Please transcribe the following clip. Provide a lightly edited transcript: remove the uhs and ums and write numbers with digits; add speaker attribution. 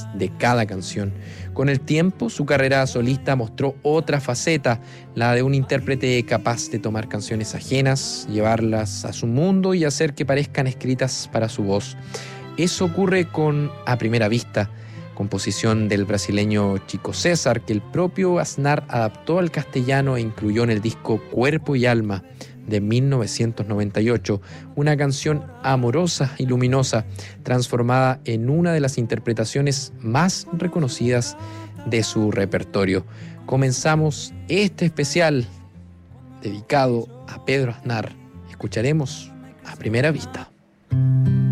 Speaker 1: de cada canción. Con el tiempo, su carrera solista mostró otra faceta, la de un intérprete capaz de tomar canciones ajenas, llevarlas a su mundo y hacer que parezcan escritas para su voz. Eso ocurre con A Primera Vista, composición del brasileño Chico César, que el propio Aznar adaptó al castellano e incluyó en el disco Cuerpo y Alma de 1998, una canción amorosa y luminosa, transformada en una de las interpretaciones más reconocidas de su repertorio. Comenzamos este especial dedicado a Pedro Aznar. Escucharemos A Primera Vista.